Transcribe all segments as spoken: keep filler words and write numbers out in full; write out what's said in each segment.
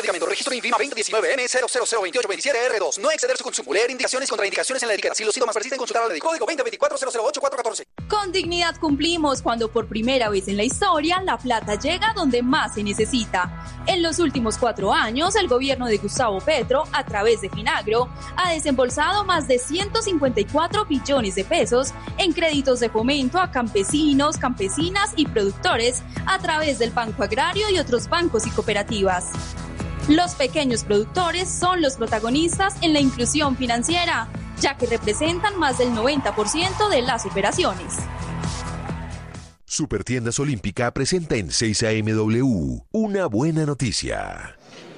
medicamento. Registro INVIMA veinte diecinueve N cero cero cero veintiocho veintisiete R dos. No exceder su consumo. Leer indicaciones y contraindicaciones en la etiqueta. Si los síntomas persisten, consultar al médico. Código veinte veinticuatro cero cero ocho cuatro catorce. Con dignidad cumplimos cuando por primera vez en la historia la plata llega donde más se necesita. En los últimos cuatro años, el gobierno de Gustavo Petro, a través de Finagro, ha desembolsado más de ciento cincuenta y cuatro billones de pesos en créditos de fomento a campesinos, campesinas y productores a través del Banco Agrario y otros bancos y cooperativas. Los pequeños productores son los protagonistas en la inclusión financiera, ya que representan más del noventa por ciento de las operaciones. Supertiendas Olímpica presenta en seis A M W una buena noticia.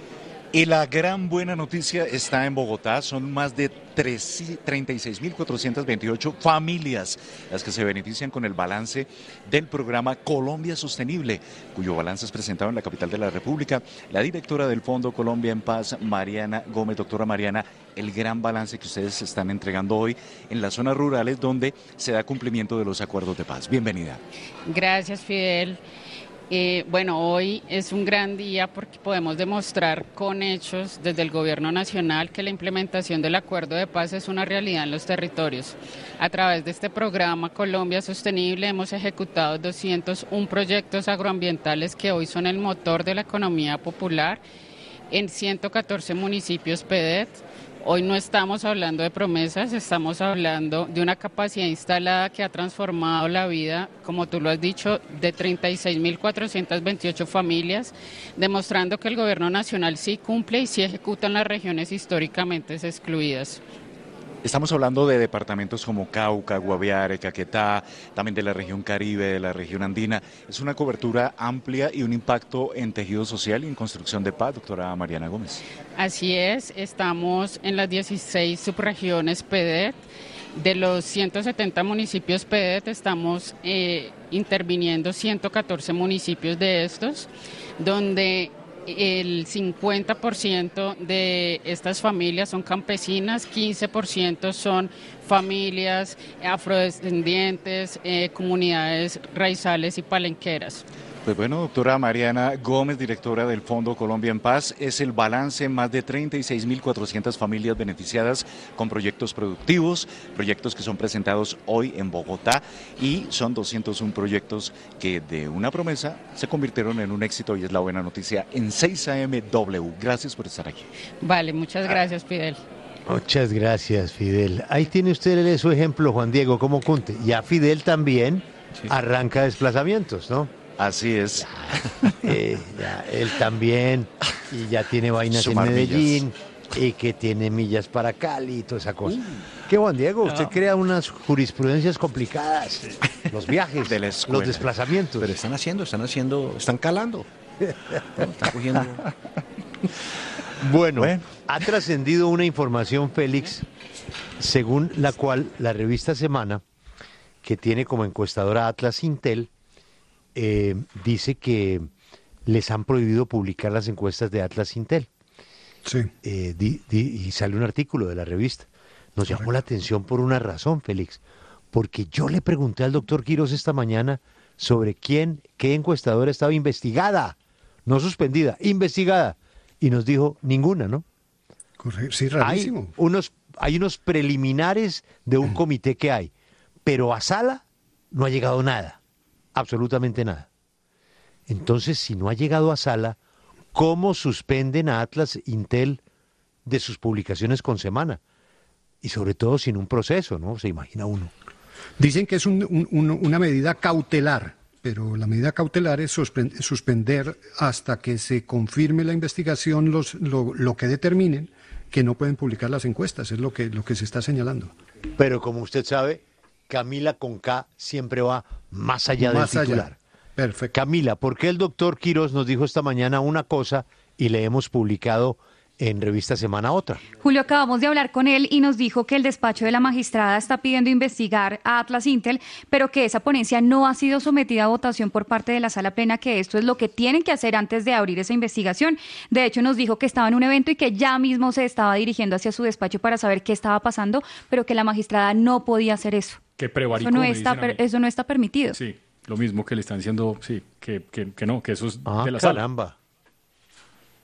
Y la gran buena noticia está en Bogotá. Son más de treinta y seis mil cuatrocientas veintiocho familias las que se benefician con el balance del programa Colombia Sostenible, cuyo balance es presentado en la capital de la República. La directora del Fondo Colombia en Paz, Mariana Gómez. Doctora Mariana, el gran balance que ustedes están entregando hoy en las zonas rurales donde se da cumplimiento de los acuerdos de paz. Bienvenida. Gracias, Fidel. Eh, bueno, hoy es un gran día porque podemos demostrar con hechos desde el Gobierno Nacional que la implementación del Acuerdo de Paz es una realidad en los territorios. A través de este programa Colombia Sostenible hemos ejecutado doscientos uno proyectos agroambientales que hoy son el motor de la economía popular en ciento catorce municipios P D E T. Hoy no estamos hablando de promesas, estamos hablando de una capacidad instalada que ha transformado la vida, como tú lo has dicho, de treinta y seis mil cuatrocientas veintiocho familias, demostrando que el Gobierno Nacional sí cumple y sí ejecuta en las regiones históricamente excluidas. Estamos hablando de departamentos como Cauca, Guaviare, Caquetá, también de la región Caribe, de la región andina. Es una cobertura amplia y un impacto en tejido social y en construcción de paz, doctora Mariana Gómez. Así es, estamos en las dieciséis subregiones P D E T. De los ciento setenta municipios P D E T estamos eh, interviniendo ciento catorce municipios de estos, donde el cincuenta por ciento de estas familias son campesinas, quince por ciento son familias afrodescendientes, eh, comunidades raizales y palenqueras. Pues bueno, doctora Mariana Gómez, directora del Fondo Colombia en Paz, es el balance: más de treinta y seis mil cuatrocientas familias beneficiadas con proyectos productivos, proyectos que son presentados hoy en Bogotá, y son doscientos uno proyectos que de una promesa se convirtieron en un éxito, y es la buena noticia en seis A M W. Gracias por estar aquí. Vale, muchas gracias, Fidel. Muchas gracias, Fidel. Ahí tiene usted su ejemplo, Juan Diego, como Cunte. Ya Fidel también sí. arranca desplazamientos, ¿no? Así es. Eh, ya, él también, y ya tiene vainas Sumar en Medellín, millas. Y que tiene millas para Cali y toda esa cosa. Uh, ¿Qué, Juan Diego? Usted no. crea unas jurisprudencias complicadas. Los viajes, de los desplazamientos. Pero están haciendo, están haciendo, están calando. No, están cogiendo. Bueno, bueno, ha trascendido una información, Félix, según la cual la revista Semana, que tiene como encuestadora Atlas Intel, Eh, dice que les han prohibido publicar las encuestas de Atlas Intel. Sí. Eh, di, di, y sale un artículo de la revista. Nos Correcto. llamó la atención por una razón, Félix, porque yo le pregunté al doctor Quirós esta mañana sobre quién, qué encuestadora estaba investigada, no suspendida, investigada, y nos dijo ninguna, ¿no? Correcto. Sí, rarísimo. Hay unos, hay unos preliminares de un comité que hay, pero a sala no ha llegado nada. Absolutamente nada. Entonces, si no ha llegado a sala, ¿cómo suspenden a Atlas Intel de sus publicaciones con Semana? Y sobre todo sin un proceso, ¿no? Se imagina uno. Dicen que es un, un, una medida cautelar, pero la medida cautelar es suspender hasta que se confirme la investigación los, lo, lo que determinen que no pueden publicar las encuestas, es lo que, lo que se está señalando. Pero como usted sabe, Camila con K siempre va más allá más del titular. Allá. Perfecto. Camila, ¿por qué el doctor Quirós nos dijo esta mañana una cosa y le hemos publicado en Revista Semana otra? Julio, acabamos de hablar con él y nos dijo que el despacho de la magistrada está pidiendo investigar a Atlas Intel, pero que esa ponencia no ha sido sometida a votación por parte de la Sala Plena, que esto es lo que tienen que hacer antes de abrir esa investigación. De hecho, nos dijo que estaba en un evento y que ya mismo se estaba dirigiendo hacia su despacho para saber qué estaba pasando, pero que la magistrada no podía hacer eso. Que prevaricó, eso no está per, eso no está permitido. Sí, lo mismo que le están diciendo, sí, que, que, que no, que eso es ah, de la caramba. sala.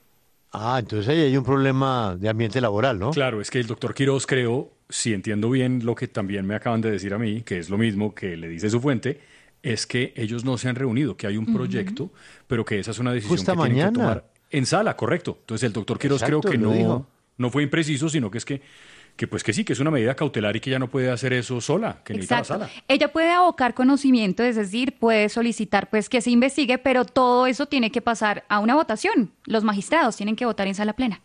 Ah, entonces ahí hay un problema de ambiente laboral, ¿no? Claro, es que el doctor Quiroz, creo, si entiendo bien lo que también me acaban de decir a mí, que es lo mismo que le dice su fuente, es que ellos no se han reunido, que hay un uh-huh. proyecto, pero que esa es una decisión Justa que mañana. tienen que tomar en sala, correcto. Entonces el doctor Quiroz Exacto, creo que lo no, dijo. no fue impreciso, sino que es que, que pues que sí, que es una medida cautelar y que ella no puede hacer eso sola, que necesita la Exacto. sala. Ella puede abocar conocimiento, es decir, puede solicitar pues que se investigue, pero todo eso tiene que pasar a una votación. Los magistrados tienen que votar en sala plena.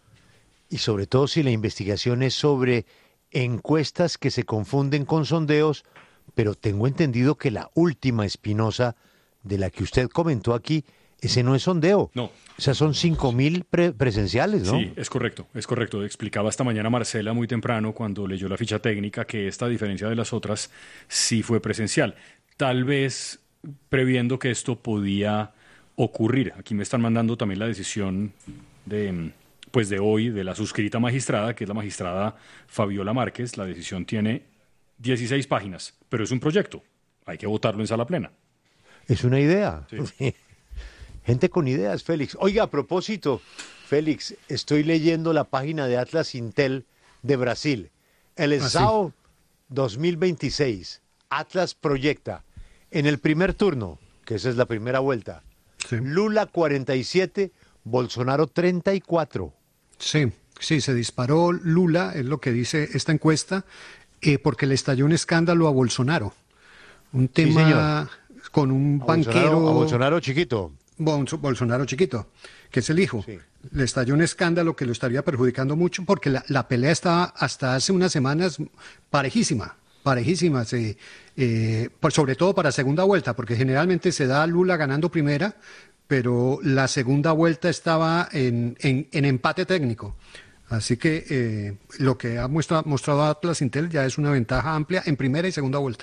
Y sobre todo si la investigación es sobre encuestas que se confunden con sondeos, pero tengo entendido que la última, Espinosa, de la que usted comentó aquí, ese no es sondeo. No. O sea, son cinco mil pre presenciales, ¿no? Sí, es correcto, es correcto. Explicaba esta mañana Marcela muy temprano cuando leyó la ficha técnica que esta, a diferencia de las otras, sí fue presencial. Tal vez previendo que esto podía ocurrir. Aquí me están mandando también la decisión de, pues de hoy de la suscrita magistrada, que es la magistrada Fabiola Márquez. La decisión tiene dieciséis páginas, pero es un proyecto. Hay que votarlo en sala plena. Es una idea. Sí. Gente con ideas, Félix. Oiga, a propósito, Félix, estoy leyendo la página de Atlas Intel de Brasil. El E S A O ah, sí. dos mil veintiséis. Atlas proyecta en el primer turno, que esa es la primera vuelta, sí. Lula cuarenta y siete, Bolsonaro treinta y cuatro. Sí, sí, se disparó Lula, es lo que dice esta encuesta, eh, porque le estalló un escándalo a Bolsonaro. Un tema sí, con un a banquero... Bolsonaro, a Bolsonaro chiquito. Bolsonaro chiquito, que es el hijo. Sí. Le estalló un escándalo que lo estaría perjudicando mucho porque la, la pelea estaba hasta hace unas semanas parejísima, parejísima, sí, eh, por, sobre todo para segunda vuelta, porque generalmente se da a Lula ganando primera, pero la segunda vuelta estaba en, en, en empate técnico. Así que eh, lo que ha muestra, mostrado Atlas Intel ya es una ventaja amplia en primera y segunda vuelta.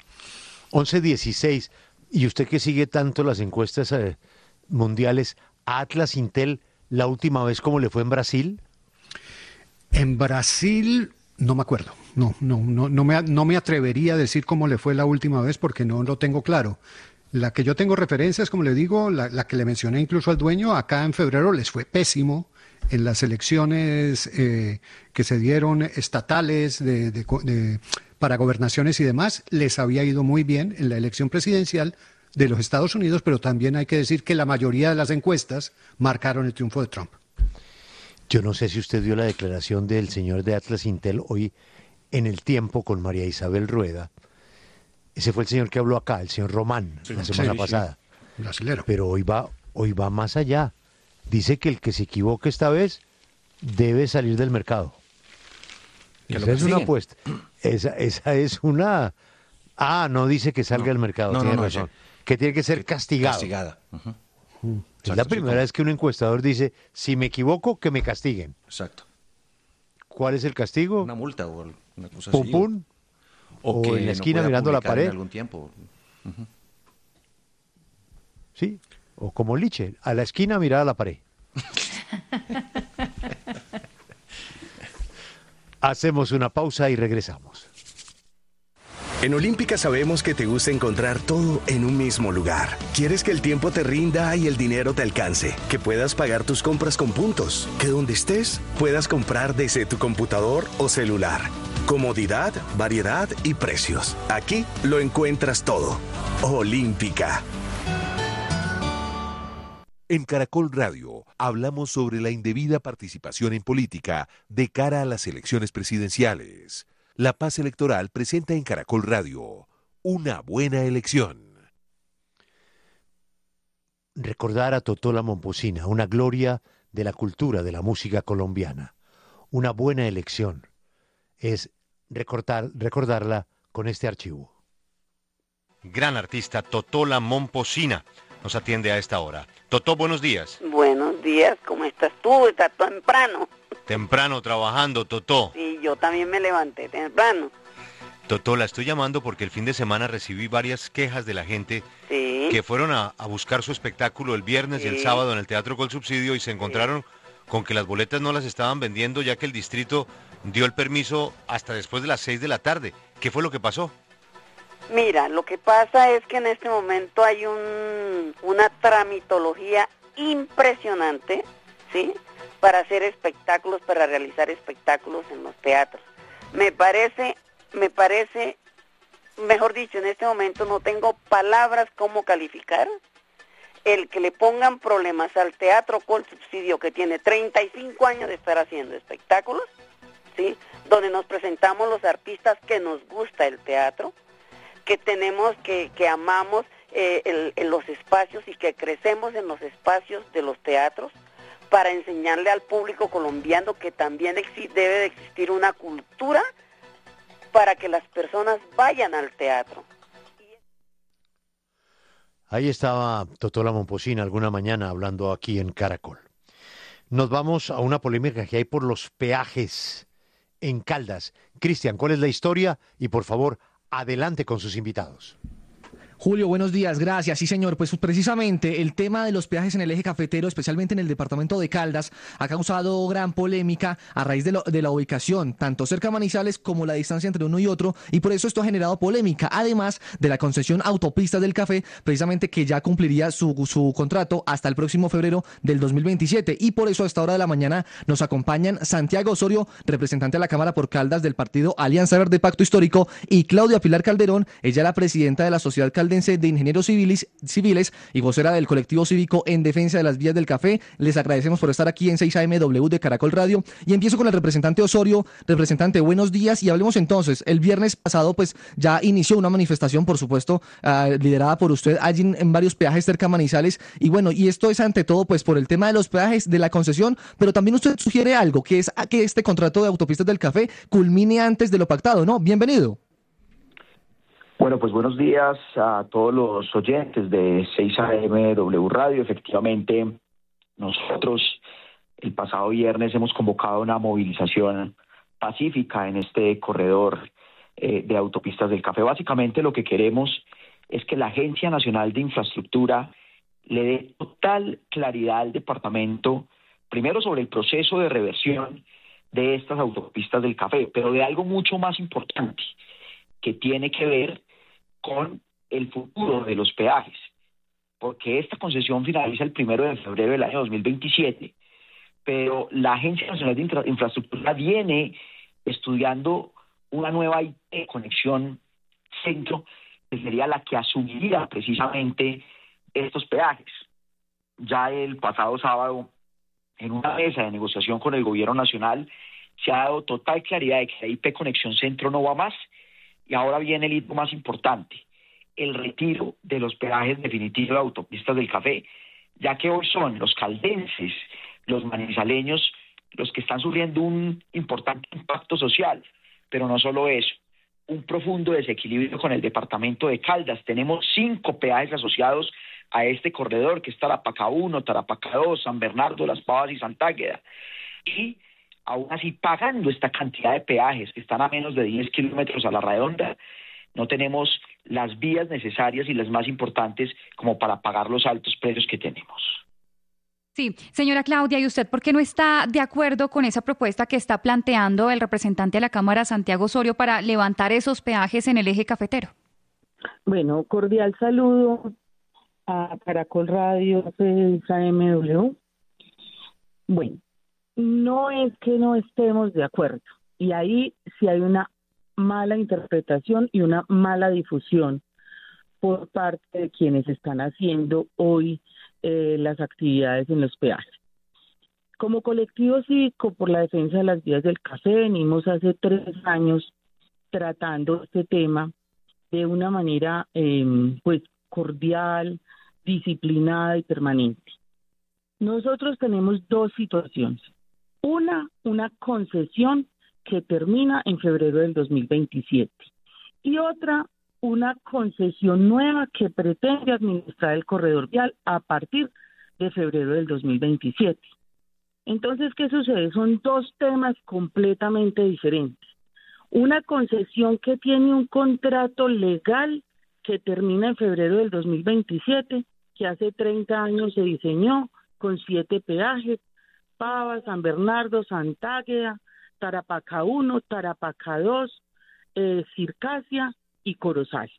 once dieciséis, y usted que sigue tanto las encuestas eh, mundiales, Atlas Intel, la última vez cómo le fue en Brasil. En Brasil no me acuerdo, no, no, no, no me, no me atrevería a decir cómo le fue la última vez porque no lo tengo claro. La que yo tengo referencias, como le digo, la, la que le mencioné incluso al dueño, acá en febrero les fue pésimo en las elecciones eh, que se dieron estatales de, de, de, para gobernaciones y demás, les había ido muy bien en la elección presidencial de los Estados Unidos, pero también hay que decir que la mayoría de las encuestas marcaron el triunfo de Trump. Yo no sé si usted vio la declaración del señor de Atlas Intel hoy en El Tiempo con María Isabel Rueda. Ese fue el señor que habló acá, el señor Román, sí, la semana sí, pasada. Sí. Brasilero. Pero hoy va, hoy va más allá. Dice que el que se equivoque esta vez debe salir del mercado. Esa es una apuesta. Esa, esa es una... Ah, no dice que salga no, del mercado, no, tiene no, no, razón. Ese... Que tiene que ser que, castigado. Castigada. Uh-huh. Uh, es Exacto, la primera sí, vez que un encuestador dice, si me equivoco, que me castiguen. Exacto. ¿Cuál es el castigo? Una multa o una cosa pum, así. Pum, o, o que en la esquina no mirando la pared. En algún tiempo. Uh-huh. Sí, o como Liche, a la esquina mirar a la pared. Hacemos una pausa y regresamos. En Olímpica sabemos que te gusta encontrar todo en un mismo lugar. Quieres que el tiempo te rinda y el dinero te alcance, que puedas pagar tus compras con puntos, que donde estés puedas comprar desde tu computador o celular. Comodidad, variedad y precios. Aquí lo encuentras todo. Olímpica. En Caracol Radio hablamos sobre la indebida participación en política de cara a las elecciones presidenciales. La Paz Electoral presenta en Caracol Radio una buena elección. Recordar a Totó la Momposina, una gloria de la cultura de la música colombiana. Una buena elección es recordar, recordarla con este archivo. Gran artista Totó la Momposina nos atiende a esta hora. Totó, buenos días. Buenos días, ¿cómo estás tú? Estás temprano. Temprano trabajando, Totó. Sí, yo también me levanté temprano. Totó, la estoy llamando porque el fin de semana recibí varias quejas de la gente sí. que fueron a, a buscar su espectáculo el viernes sí. y el sábado en el Teatro Colsubsidio y se encontraron sí. con que las boletas no las estaban vendiendo ya que el distrito dio el permiso hasta después de las seis de la tarde. ¿Qué fue lo que pasó? Mira, lo que pasa es que en este momento hay un, una tramitología impresionante, ¿sí? Para hacer espectáculos, para realizar espectáculos en los teatros. Me parece, me parece, mejor dicho, en este momento no tengo palabras cómo calificar el que le pongan problemas al Teatro Colsubsidio, que tiene treinta y cinco años de estar haciendo espectáculos, ¿sí? Donde nos presentamos los artistas que nos gusta el teatro, que tenemos, que, que amamos eh, el, el, los espacios y que crecemos en los espacios de los teatros, para enseñarle al público colombiano que también exi- debe de existir una cultura para que las personas vayan al teatro. Ahí estaba Totola Momposina alguna mañana hablando aquí en Caracol. Nos vamos a una polémica que hay por los peajes en Caldas. Cristian, ¿cuál es la historia? Y por favor, adelante con sus invitados. Julio, buenos días, gracias. Sí, señor, pues precisamente el tema de los peajes en el eje cafetero, especialmente en el departamento de Caldas, ha causado gran polémica a raíz de, lo, de la ubicación, tanto cerca a Manizales como la distancia entre uno y otro, y por eso esto ha generado polémica, además de la concesión Autopistas del Café, precisamente que ya cumpliría su, su contrato hasta el próximo febrero del dos mil veintisiete, y por eso a esta hora de la mañana nos acompañan Santiago Osorio, representante de la Cámara por Caldas del partido Alianza Verde Pacto Histórico, y Claudia Pilar Calderón, ella la presidenta de la Sociedad Caldense de Ingenieros Civiles, civiles y vocera del colectivo cívico en defensa de las vías del café. Les agradecemos por estar aquí en seis A M W de Caracol Radio, y empiezo con el representante Osorio. Representante, buenos días, y hablemos entonces. El viernes pasado pues ya inició una manifestación, por supuesto, uh, liderada por usted allí en, en varios peajes cerca a Manizales, y bueno, y esto es ante todo pues por el tema de los peajes, de la concesión, pero también usted sugiere algo, que es a que este contrato de Autopistas del Café culmine antes de lo pactado, ¿no? Bienvenido. Bueno, pues buenos días a todos los oyentes de seis A M W Radio. Efectivamente, nosotros el pasado viernes hemos convocado una movilización pacífica en este corredor eh, de Autopistas del Café. Básicamente lo que queremos es que la Agencia Nacional de Infraestructura le dé total claridad al departamento, primero sobre el proceso de reversión de estas Autopistas del Café, pero de algo mucho más importante, que tiene que ver con el futuro de los peajes, porque esta concesión finaliza el primero de febrero del año dos mil veintisiete, pero la Agencia Nacional de Infra- Infraestructura viene estudiando una nueva I T, conexión centro, que sería la que asumiría precisamente estos peajes. Ya el pasado sábado, en una mesa de negociación con el gobierno nacional, se ha dado total claridad de que la I P Conexión Centro no va más. Y ahora viene el hito más importante, el retiro de los peajes definitivos de Autopistas del Café, ya que hoy son los caldenses, los manizaleños, los que están sufriendo un importante impacto social, pero no solo eso, un profundo desequilibrio con el departamento de Caldas. Tenemos cinco peajes asociados a este corredor, que es Tarapacá uno, Tarapacá dos, San Bernardo, Las Pavas y Santágueda. Y aún así, pagando esta cantidad de peajes que están a menos de diez kilómetros a la redonda, no tenemos las vías necesarias y las más importantes como para pagar los altos precios que tenemos. Sí, señora Claudia, ¿y usted por qué no está de acuerdo con esa propuesta que está planteando el representante de la Cámara, Santiago Osorio, para levantar esos peajes en el eje cafetero? Bueno, cordial saludo a Caracol Radio, seis A M W. Bueno, no es que no estemos de acuerdo, y ahí sí hay una mala interpretación y una mala difusión por parte de quienes están haciendo hoy eh, las actividades en los peajes. Como colectivo cívico por la defensa de las vías del café, venimos hace tres años tratando este tema de una manera eh, pues cordial, disciplinada y permanente. Nosotros tenemos dos situaciones. Una, una concesión que termina en febrero del dos mil veintisiete, y otra, una concesión nueva que pretende administrar el corredor vial a partir de febrero del dos mil veintisiete. Entonces, ¿qué sucede? Son dos temas completamente diferentes. Una concesión que tiene un contrato legal que termina en febrero del dos mil veintisiete, que hace treinta años se diseñó con siete peajes: Pavas, San Bernardo, Santágueda, Tarapacá uno, Tarapacá dos, eh, Circasia y Corozal.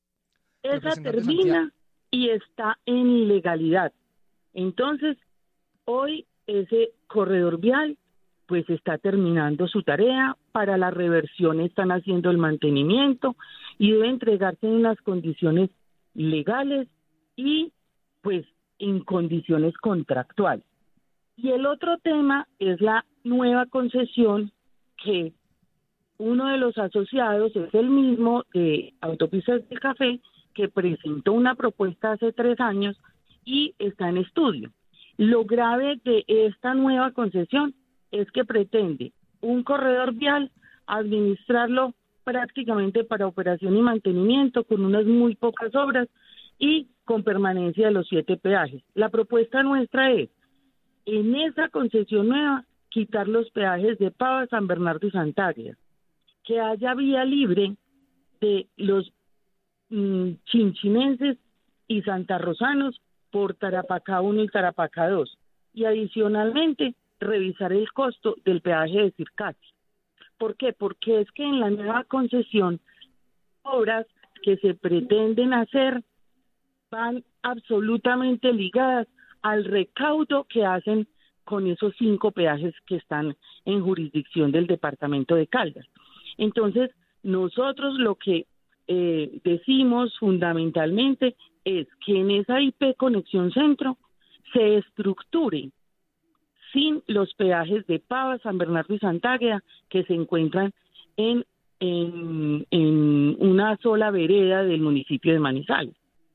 Esa termina y está en ilegalidad. Entonces, Hoy ese corredor vial pues está terminando su tarea, para la reversión están haciendo el mantenimiento y debe entregarse en unas condiciones legales y pues en condiciones contractuales. Y el otro tema es la nueva concesión, que uno de los asociados es el mismo de Autopistas del Café, que presentó una propuesta hace tres años y está en estudio. Lo grave de esta nueva concesión es que pretende un corredor vial administrarlo prácticamente para operación y mantenimiento, con unas muy pocas obras y con permanencia de los siete peajes. La propuesta nuestra es, en esa concesión nueva, quitar los peajes de Pava, San Bernardo y Santagria, que haya vía libre de los mmm, chinchinenses y santarrosanos por Tarapacá uno y Tarapacá dos, y adicionalmente revisar el costo del peaje de Circati. ¿Por qué? Porque es que en la nueva concesión, obras que se pretenden hacer van absolutamente ligadas al recaudo que hacen con esos cinco peajes que están en jurisdicción del departamento de Caldas. Entonces, nosotros lo que eh, decimos fundamentalmente es que en esa I P Conexión Centro se estructure sin los peajes de Pava, San Bernardo y Santagria, que se encuentran en, en, en una sola vereda del municipio de Manizales.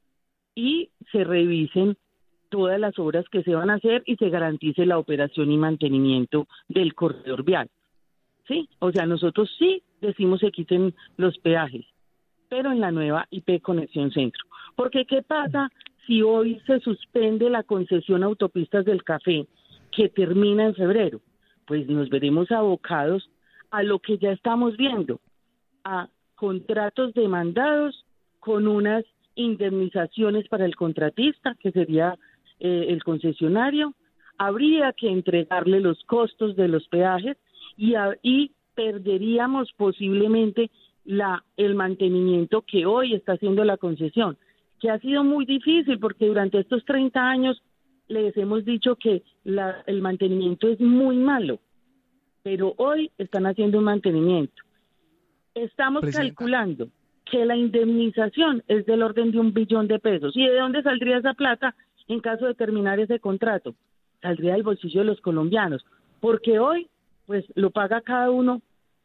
Y se revisen todas las obras que se van a hacer y se garantice la operación y mantenimiento del corredor vial. ¿Sí? O sea, nosotros sí decimos que quiten los peajes, pero en la nueva I P Conexión Centro. Porque ¿qué pasa si hoy se suspende la concesión Autopistas del Café, que termina en febrero? Pues nos veremos abocados a lo que ya estamos viendo, a contratos demandados con unas indemnizaciones para el contratista, que sería eh, el concesionario. Habría que entregarle los costos de los peajes y, a, y perderíamos posiblemente la el mantenimiento que hoy está haciendo la concesión, que ha sido muy difícil porque durante estos treinta años les hemos dicho que la, el mantenimiento es muy malo, pero hoy están haciendo un mantenimiento. Estamos Presidenta. calculando que la indemnización es del orden de un billón de pesos. ¿Y de dónde saldría esa plata en caso de terminar ese contrato? Saldría del bolsillo de los colombianos, porque hoy pues lo paga cada uno.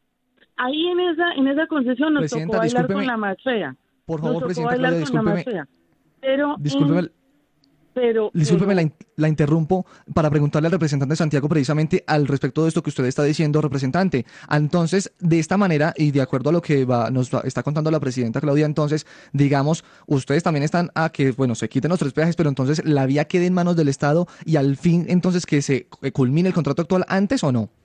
Ahí en esa en esa concesión nos Presidenta, tocó bailar con la más fea. Por favor, nos tocó Presidenta, bailar Claudia, con la más fea. Pero discúlpeme. En... Pero, Discúlpeme, pero... la, la interrumpo para preguntarle al representante de Santiago precisamente al respecto de esto que usted está diciendo, representante. Entonces, de esta manera, y de acuerdo a lo que va, nos va, está contando la presidenta Claudia, entonces, digamos, ustedes también están a que, bueno, se quiten los tres peajes, pero entonces la vía quede en manos del Estado y al fin, entonces, que se culmine el contrato actual antes o no.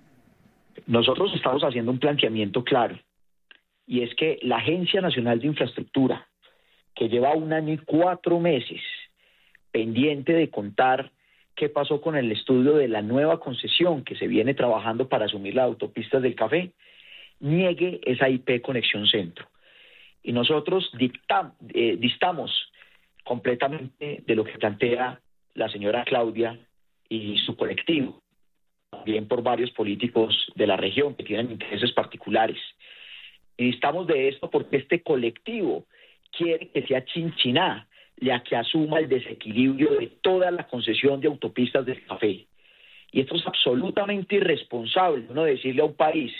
Nosotros estamos haciendo un planteamiento claro, y es que la Agencia Nacional de Infraestructura, que lleva un año y cuatro meses pendiente de contar qué pasó con el estudio de la nueva concesión que se viene trabajando para asumir las Autopistas del Café, niegue esa I P Conexión Centro. Y nosotros dictam, eh, distamos completamente de lo que plantea la señora Claudia y su colectivo, también por varios políticos de la región que tienen intereses particulares. Y distamos de esto porque este colectivo quiere que sea Chinchiná la que asuma el desequilibrio de toda la concesión de Autopistas del Café. Y esto es absolutamente irresponsable, uno decirle a un país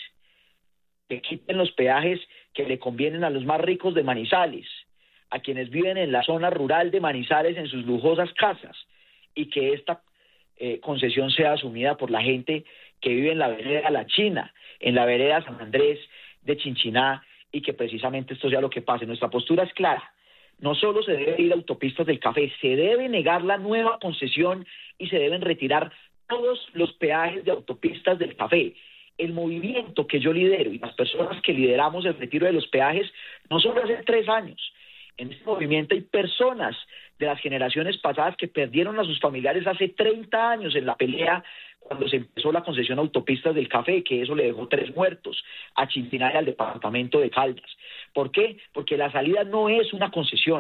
que quiten los peajes que le convienen a los más ricos de Manizales, a quienes viven en la zona rural de Manizales en sus lujosas casas, y que esta eh, concesión sea asumida por la gente que vive en la vereda La China, en la vereda San Andrés de Chinchiná, y que precisamente esto sea lo que pase. Nuestra postura es clara. No solo se debe ir a Autopistas del Café, se debe negar la nueva concesión y se deben retirar todos los peajes de Autopistas del Café. El movimiento que yo lidero y las personas que lideramos el retiro de los peajes no solo hace tres años. En este movimiento hay personas de las generaciones pasadas que perdieron a sus familiares hace treinta años en la pelea cuando se empezó la concesión Autopistas del Café, que eso le dejó tres muertos a Chinchiná y al departamento de Caldas. ¿Por qué? Porque la salida no es una concesión.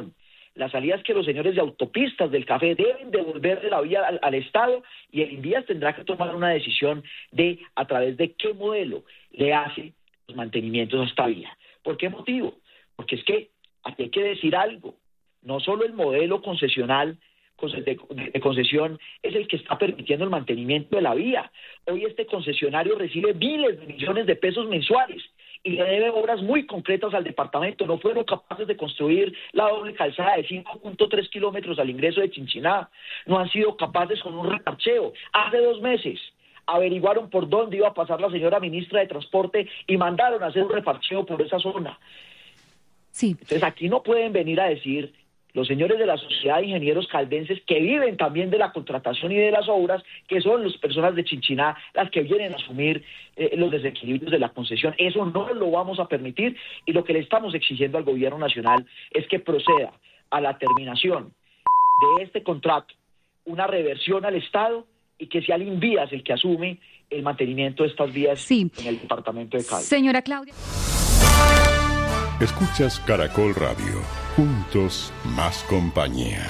La salida es que los señores de autopistas del café deben devolverle la vía al, al Estado, y el Invías tendrá que tomar una decisión de a través de qué modelo le hace los mantenimientos a esta vía. ¿Por qué motivo? Porque es que aquí hay que decir algo. No solo el modelo concesional de, de concesión es el que está permitiendo el mantenimiento de la vía. Hoy este concesionario recibe miles de millones de pesos mensuales y le debe obras muy concretas al departamento. No fueron capaces de construir la doble calzada de cinco punto tres kilómetros al ingreso de Chinchiná. No han sido capaces con un reparcheo. Hace dos meses averiguaron por dónde iba a pasar la señora ministra de Transporte y mandaron a hacer un reparcheo por esa zona. Sí. Entonces aquí no pueden venir a decir los señores de la Sociedad de Ingenieros Caldenses, que viven también de la contratación y de las obras, que son las personas de Chinchiná las que vienen a asumir eh, los desequilibrios de la concesión. Eso no lo vamos a permitir, y lo que le estamos exigiendo al gobierno nacional es que proceda a la terminación de este contrato, una reversión al Estado, y que sea el Invías el que asume el mantenimiento de estas vías sí. en el departamento de Caldas. Señora Claudia. Escuchas Caracol Radio. Juntos, más compañía.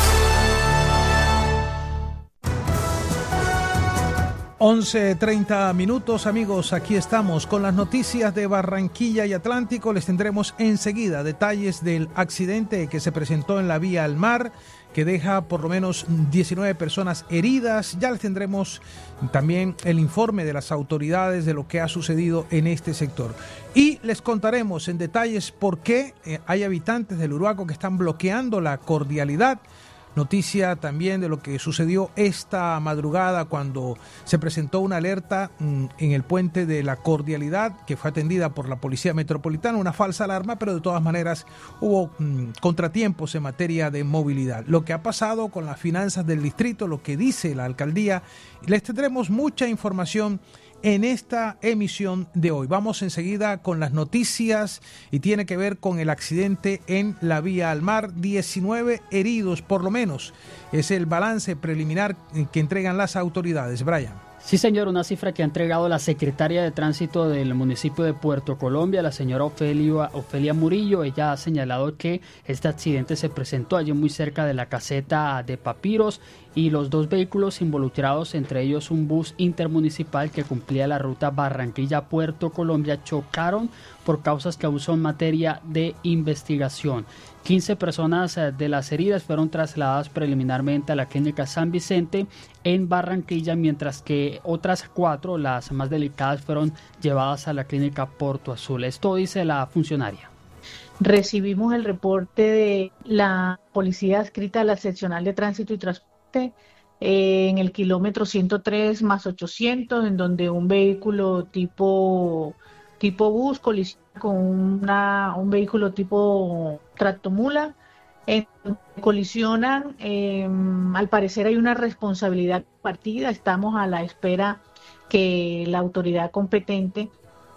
once treinta minutos, amigos, aquí estamos con las noticias de Barranquilla y Atlántico. Les tendremos enseguida detalles del accidente que se presentó en la vía al mar, que deja por lo menos diecinueve personas heridas. Ya les tendremos también el informe de las autoridades de lo que ha sucedido en este sector. Y les contaremos en detalles por qué hay habitantes del Uruaco que están bloqueando la Cordialidad. Noticia también de lo que sucedió esta madrugada cuando se presentó una alerta en el puente de la Cordialidad, que fue atendida por la Policía Metropolitana, una falsa alarma, pero de todas maneras hubo mmm, contratiempos en materia de movilidad. Lo que ha pasado con las finanzas del distrito, lo que dice la alcaldía, les tendremos mucha información en esta emisión de hoy. Vamos enseguida con las noticias y tiene que ver con el accidente en la vía al mar. diecinueve heridos por lo menos. Es el balance preliminar que entregan las autoridades. Brian. Sí, señor, una cifra que ha entregado la secretaria de Tránsito del municipio de Puerto Colombia, la señora Ofelia, Ofelia Murillo. Ella ha señalado que este accidente se presentó allí muy cerca de la caseta de Papiros y los dos vehículos involucrados, entre ellos un bus intermunicipal que cumplía la ruta Barranquilla-Puerto Colombia, chocaron por causas que aún son materia de investigación. quince personas de las heridas fueron trasladadas preliminarmente a la clínica San Vicente en Barranquilla, mientras que otras cuatro, las más delicadas, fueron llevadas a la clínica Porto Azul. Esto dice la funcionaria. Recibimos el reporte de la policía adscrita a la seccional de tránsito y transporte eh, en el kilómetro ciento tres más ochocientos, en donde un vehículo tipo, tipo bus colisiona con una, un vehículo tipo tractomula. Eh, colisionan, eh, al parecer hay una responsabilidad compartida. Estamos a la espera que la autoridad competente,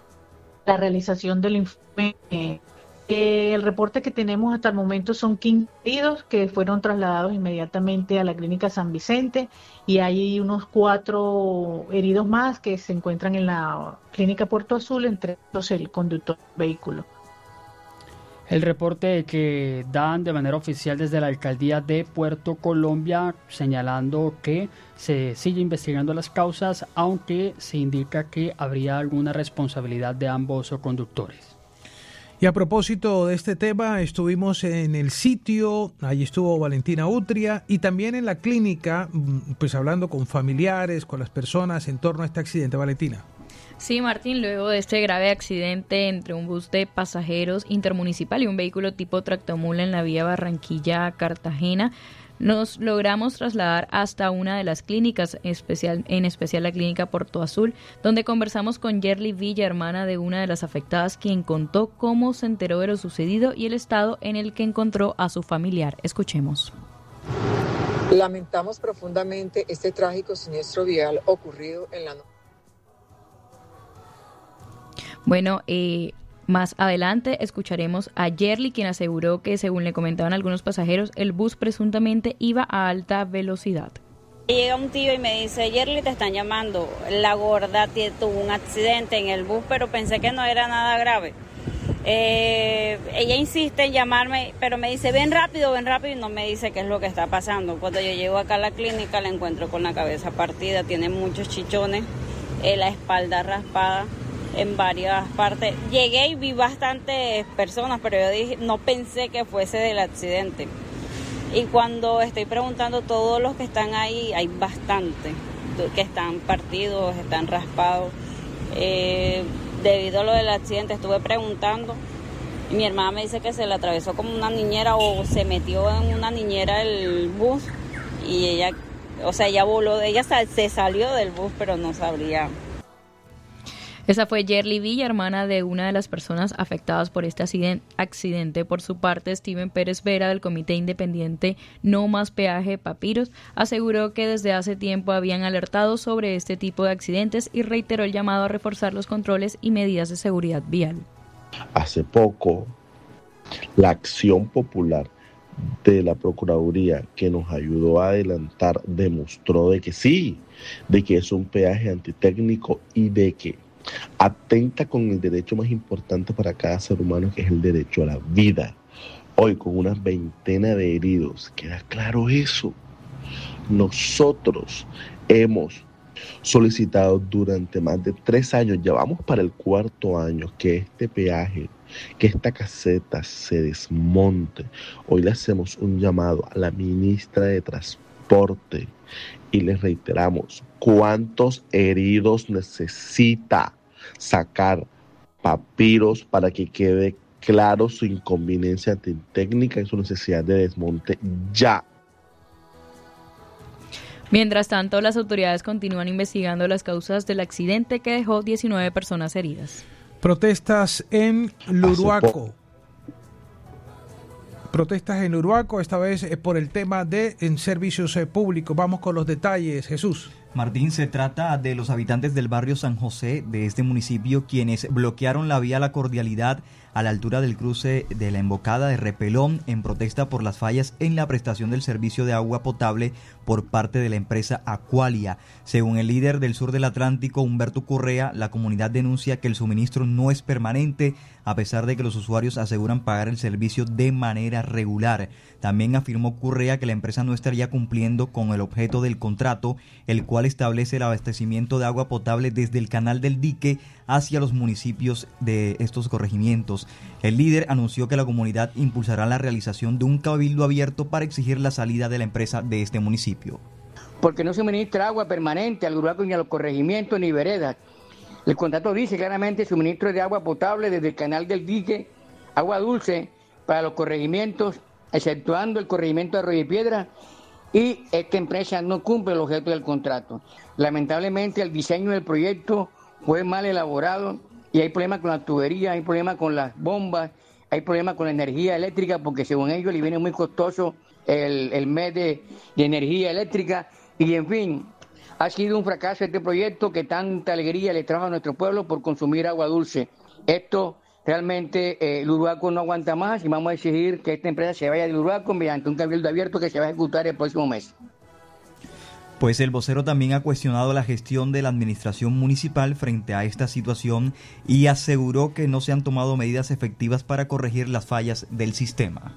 la realización del informe. Eh, eh, el reporte que tenemos hasta el momento son quince heridos que fueron trasladados inmediatamente a la clínica San Vicente, y hay unos cuatro heridos más que se encuentran en la clínica Puerto Azul, entre ellos el conductor del vehículo. El reporte que dan de manera oficial desde la alcaldía de Puerto Colombia, señalando que se sigue investigando las causas, aunque se indica que habría alguna responsabilidad de ambos conductores. Y a propósito de este tema, estuvimos en el sitio, allí estuvo Valentina Utria, y también en la clínica, pues hablando con familiares, con las personas en torno a este accidente. Valentina. Sí, Martín, luego de este grave accidente entre un bus de pasajeros intermunicipal y un vehículo tipo tractomula en la vía Barranquilla-Cartagena, nos logramos trasladar hasta una de las clínicas, especial, en especial la clínica Porto Azul, donde conversamos con Yerly Villa, hermana de una de las afectadas, quien contó cómo se enteró de lo sucedido y el estado en el que encontró a su familiar. Escuchemos. Lamentamos profundamente este trágico siniestro vial ocurrido en la noche. Bueno, eh, más adelante escucharemos a Yerly, quien aseguró que, según le comentaban algunos pasajeros, el bus presuntamente iba a alta velocidad. Llega un tío y me dice, Yerly, te están llamando, la gorda tuvo un accidente en el bus, pero pensé que no era nada grave. Eh, ella insiste en llamarme, pero me dice ven rápido, ven rápido y no me dice qué es lo que está pasando. Cuando yo llego acá a la clínica la encuentro con la cabeza partida, tiene muchos chichones, eh, la espalda raspada en varias partes. Llegué y vi bastantes personas, pero yo dije, no pensé que fuese del accidente. Y cuando estoy preguntando todos los que están ahí, hay bastantes que están partidos, están raspados. Eh, debido a lo del accidente estuve preguntando y mi hermana me dice que se le atravesó como una niñera o se metió en una niñera el bus y ella, o sea, ella voló, ella se salió del bus, pero no sabría. Esa fue Yerly Villa, hermana de una de las personas afectadas por este accidente. Por su parte, Steven Pérez Vera, del Comité Independiente No Más Peaje Papiros, aseguró que desde hace tiempo habían alertado sobre este tipo de accidentes y reiteró el llamado a reforzar los controles y medidas de seguridad vial. Hace poco, la acción popular de la Procuraduría que nos ayudó a adelantar demostró de que sí, de que es un peaje antitécnico y de que atenta con el derecho más importante para cada ser humano, que es el derecho a la vida. Hoy, con una veintena de heridos, queda claro eso. Nosotros hemos solicitado durante más de tres años, ya vamos para el cuarto año, que este peaje, que esta caseta se desmonte. Hoy le hacemos un llamado a la ministra de Transporte y les reiteramos cuántos heridos necesita sacar Papiros para que quede claro su inconveniencia técnica y su necesidad de desmonte ya. Mientras tanto, las autoridades continúan investigando las causas del accidente que dejó diecinueve personas heridas. Protestas en Luruaco. Protestas en Uruaco, esta vez por el tema de en servicios públicos. Vamos con los detalles, Jesús. Martín, se trata de los habitantes del barrio San José de este municipio quienes bloquearon la vía La Cordialidad a la altura del cruce de la embocada de Repelón en protesta por las fallas en la prestación del servicio de agua potable por parte de la empresa Aqualia. Según el líder del sur del Atlántico, Humberto Correa, la comunidad denuncia que el suministro no es permanente a pesar de que los usuarios aseguran pagar el servicio de manera regular. También afirmó Correa que la empresa no estaría cumpliendo con el objeto del contrato, el cual establece el abastecimiento de agua potable desde el canal del dique hacia los municipios de estos corregimientos. El líder anunció que la comunidad impulsará la realización de un cabildo abierto para exigir la salida de la empresa de este municipio. Porque no se suministra agua permanente al Uruaco ni a los corregimientos ni veredas. El contrato dice claramente suministro de agua potable desde el canal del dique, agua dulce para los corregimientos, exceptuando el corregimiento de Arroyo y Piedra, y esta empresa no cumple el objeto del contrato. Lamentablemente el diseño del proyecto fue mal elaborado y hay problemas con la tubería, hay problemas con las bombas, hay problemas con la energía eléctrica, porque según ellos le viene muy costoso el, el mes de, de energía eléctrica, y en fin, ha sido un fracaso este proyecto que tanta alegría le trajo a nuestro pueblo por consumir agua dulce. Esto realmente eh, el Uruaco no aguanta más y vamos a exigir que esta empresa se vaya del Uruaco mediante un cabildo abierto que se va a ejecutar el próximo mes. Pues el vocero también ha cuestionado la gestión de la administración municipal frente a esta situación y aseguró que no se han tomado medidas efectivas para corregir las fallas del sistema.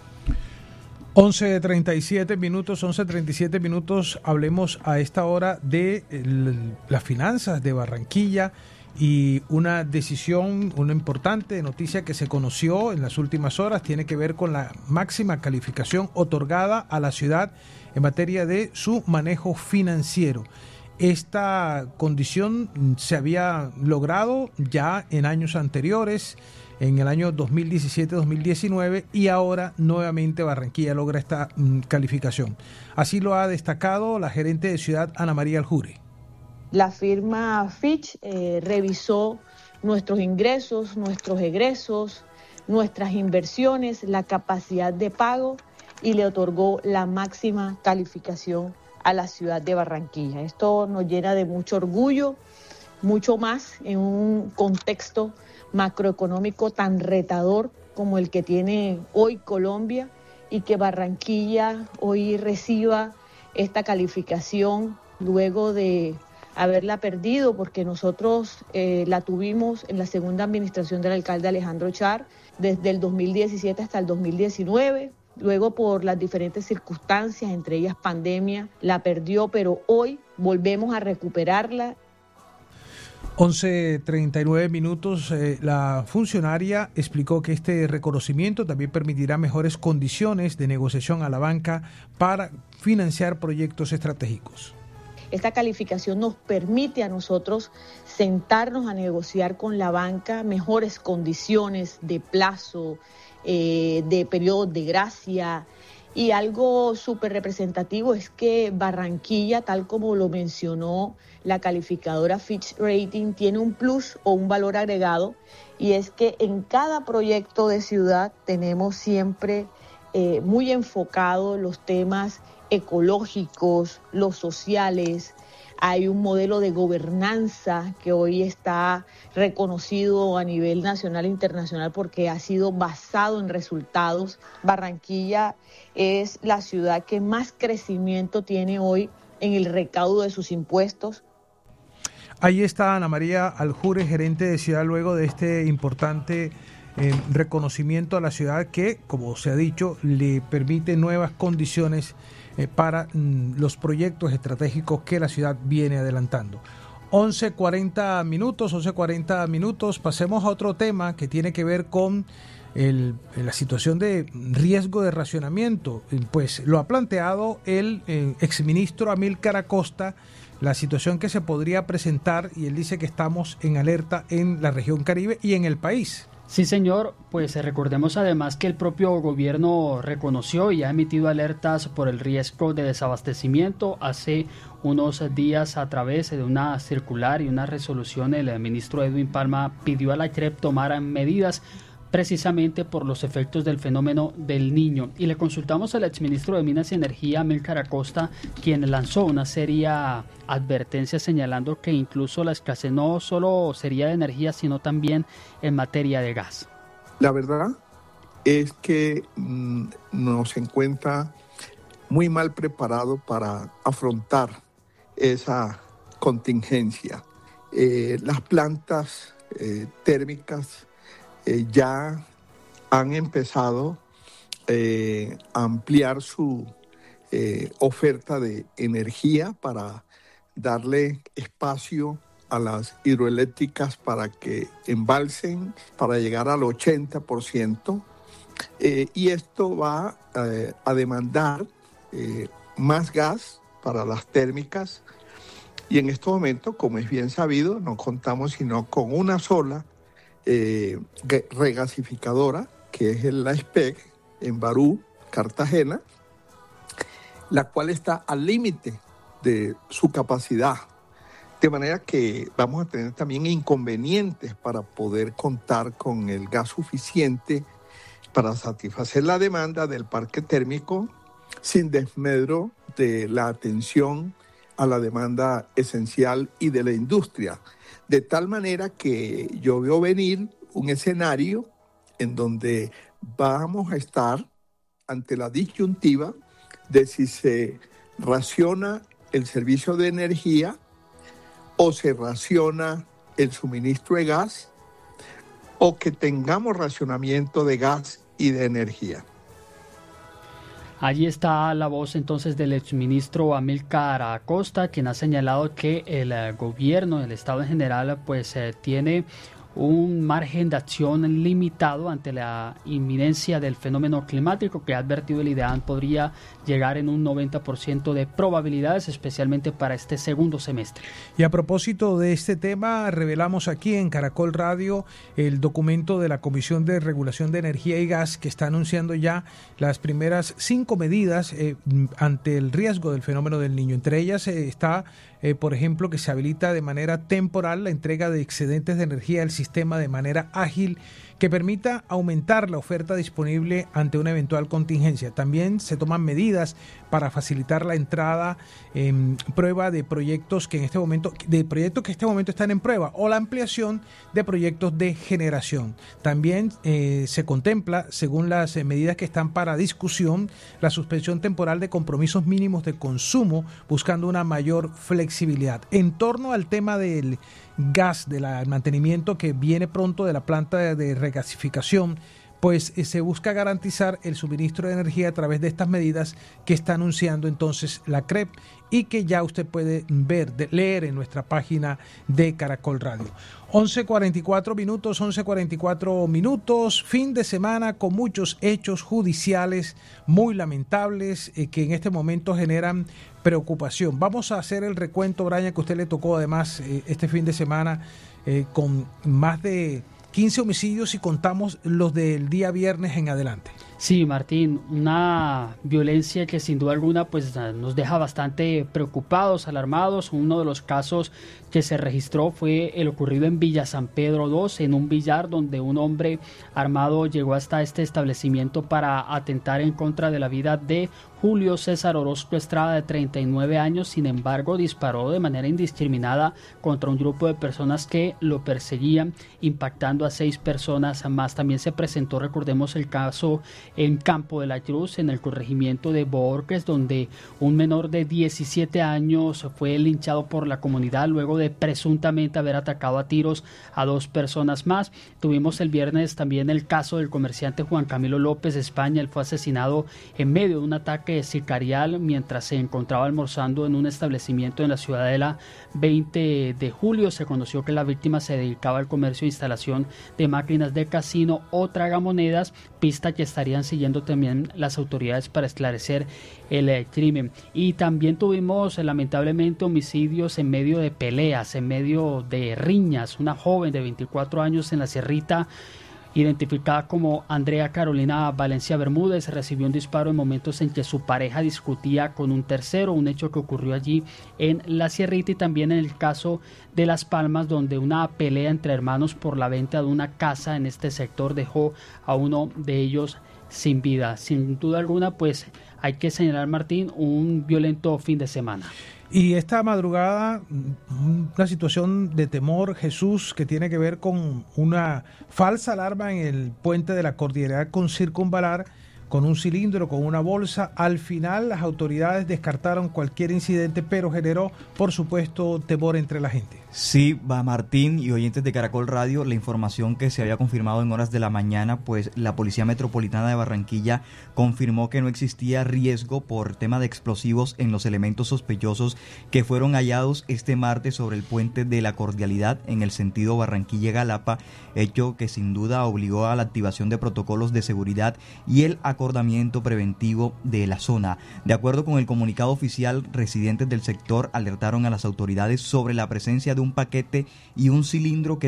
once treinta y siete minutos, once treinta y siete minutos, hablemos a esta hora de el, las finanzas de Barranquilla y una decisión, una importante noticia que se conoció en las últimas horas, tiene que ver con la máxima calificación otorgada a la ciudad en materia de su manejo financiero. Esta condición se había logrado ya en años anteriores, en el año dos mil diecisiete dos mil diecinueve, y ahora nuevamente Barranquilla logra esta mm, calificación. Así lo ha destacado la gerente de ciudad, Ana María Aljure. La firma Fitch eh, revisó nuestros ingresos, nuestros egresos, nuestras inversiones, la capacidad de pago, y le otorgó la máxima calificación a la ciudad de Barranquilla. Esto nos llena de mucho orgullo, mucho más en un contexto macroeconómico tan retador como el que tiene hoy Colombia, y que Barranquilla hoy reciba esta calificación luego de haberla perdido, porque nosotros eh, la tuvimos en la segunda administración del alcalde Alejandro Char, desde el dos mil diecisiete hasta el dos mil diecinueve. Luego, por las diferentes circunstancias, entre ellas pandemia, la perdió, pero hoy volvemos a recuperarla. once treinta y nueve minutos, eh, la funcionaria explicó que este reconocimiento también permitirá mejores condiciones de negociación a la banca para financiar proyectos estratégicos. Esta calificación nos permite a nosotros sentarnos a negociar con la banca mejores condiciones de plazo, eh, de periodo de gracia. Y algo súper representativo es que Barranquilla, tal como lo mencionó la calificadora Fitch Rating, tiene un plus o un valor agregado, y es que en cada proyecto de ciudad tenemos siempre eh, muy enfocado los temas ecológicos, los sociales. Hay un modelo de gobernanza que hoy está reconocido a nivel nacional e internacional porque ha sido basado en resultados. Barranquilla es la ciudad que más crecimiento tiene hoy en el recaudo de sus impuestos. Ahí está Ana María Aljure, gerente de ciudad, luego de este importante eh, reconocimiento a la ciudad que, como se ha dicho, le permite nuevas condiciones eh, para mm, los proyectos estratégicos que la ciudad viene adelantando. once cuarenta minutos, once cuarenta minutos, pasemos a otro tema que tiene que ver con el, la situación de riesgo de racionamiento. Pues lo ha planteado el eh, exministro Amílcar Acosta, la situación que se podría presentar, y él dice que estamos en alerta en la región Caribe y en el país. Sí, señor, pues recordemos además que el propio gobierno reconoció y ha emitido alertas por el riesgo de desabastecimiento. Hace unos días, a través de una circular y una resolución, el ministro Edwin Palma pidió a la C R E P tomar medidas precisamente por los efectos del fenómeno del Niño. Y le consultamos al exministro de Minas y Energía, Amílcar Acosta, quien lanzó una seria advertencia señalando que incluso la escasez no solo sería de energía, sino también en materia de gas. La verdad es que mmm, nos encuentra muy mal preparado para afrontar esa contingencia. Eh, las plantas eh, térmicas Eh, ya han empezado eh, a ampliar su eh, oferta de energía para darle espacio a las hidroeléctricas para que embalsen, para llegar al ochenta por ciento. Eh, y esto va eh, a demandar eh, más gas para las térmicas. Y en este momento, como es bien sabido, no contamos sino con una sola Eh, regasificadora, que es la S P E C en Barú, Cartagena, la cual está al límite de su capacidad, de manera que vamos a tener también inconvenientes para poder contar con el gas suficiente para satisfacer la demanda del parque térmico sin desmedro de la atención a la demanda esencial y de la industria. De tal manera que yo veo venir un escenario en donde vamos a estar ante la disyuntiva de si se raciona el servicio de energía o se raciona el suministro de gas, o que tengamos racionamiento de gas y de energía. Allí está la voz entonces del exministro Amílcar Acosta, quien ha señalado que el eh, gobierno, el Estado en general, pues eh, tiene un margen de acción limitado ante la inminencia del fenómeno climático, que ha advertido el IDEAN podría llegar en un noventa por ciento de probabilidades, especialmente para este segundo semestre. Y a propósito de este tema, revelamos aquí en Caracol Radio el documento de la Comisión de Regulación de Energía y Gas, que está anunciando ya las primeras cinco medidas eh, ante el riesgo del fenómeno del Niño. Entre ellas eh, está, eh, por ejemplo, que se habilita de manera temporal la entrega de excedentes de energía del sistema de manera ágil que permita aumentar la oferta disponible ante una eventual contingencia. También se toman medidas para facilitar la entrada en prueba de proyectos que en este momento de proyectos que en este momento están en prueba o la ampliación de proyectos de generación. También eh, se contempla, según las eh, medidas que están para discusión, la suspensión temporal de compromisos mínimos de consumo, buscando una mayor flexibilidad. En torno al tema del gas, del mantenimiento que viene pronto de la planta de, de regasificación, pues eh, se busca garantizar el suministro de energía a través de estas medidas que está anunciando entonces la C R E P y que ya usted puede ver, de, leer en nuestra página de Caracol Radio. once cuarenta y cuatro minutos, once cuarenta y cuatro minutos, fin de semana con muchos hechos judiciales muy lamentables eh, que en este momento generan preocupación. Vamos a hacer el recuento, Brian, que a usted le tocó además eh, este fin de semana eh, con más de quince homicidios y contamos los del día viernes en adelante. Sí, Martín, una violencia que sin duda alguna pues nos deja bastante preocupados, alarmados. Uno de los casos que se registró fue el ocurrido en Villa San Pedro dos, en un billar donde un hombre armado llegó hasta este establecimiento para atentar en contra de la vida de Julio César Orozco Estrada, de treinta y nueve años. Sin embargo, disparó de manera indiscriminada contra un grupo de personas que lo perseguían, impactando a seis personas más. También se presentó, recordemos, el caso en Campo de la Cruz, en el corregimiento de Bohorques, donde un menor de diecisiete años fue linchado por la comunidad luego de presuntamente haber atacado a tiros a dos personas más. Tuvimos el viernes también el caso del comerciante Juan Camilo López España. Él fue asesinado en medio de un ataque sicarial mientras se encontraba almorzando en un establecimiento en la Ciudadela veinte de julio. Se conoció que la víctima se dedicaba al comercio e instalación de máquinas de casino o tragamonedas, pista que estarían siguiendo también las autoridades para esclarecer el eh, crimen. Y también tuvimos eh, lamentablemente homicidios en medio de peleas, en medio de riñas. Una joven de veinticuatro años en La Sierrita, identificada como Andrea Carolina Valencia Bermúdez, recibió un disparo en momentos en que su pareja discutía con un tercero, un hecho que ocurrió allí en La Sierrita. Y también en el caso de Las Palmas, donde una pelea entre hermanos por la venta de una casa en este sector dejó a uno de ellos sin vida. Sin duda alguna, pues hay que señalar, Martín, un violento fin de semana. Y esta madrugada, una situación de temor, Jesús, que tiene que ver con una falsa alarma en el puente de la Cordillera con Circunvalar, con un cilindro, con una bolsa. Al final las autoridades descartaron cualquier incidente, pero generó, por supuesto, temor entre la gente. Sí, va Martín y oyentes de Caracol Radio, la información que se había confirmado en horas de la mañana, pues la Policía Metropolitana de Barranquilla confirmó que no existía riesgo por tema de explosivos en los elementos sospechosos que fueron hallados este martes sobre el puente de la Cordialidad en el sentido Barranquilla-Galapa, hecho que sin duda obligó a la activación de protocolos de seguridad y el acordamiento preventivo de la zona. De acuerdo con el comunicado oficial, residentes del sector alertaron a las autoridades sobre la presencia de un paquete y un cilindro que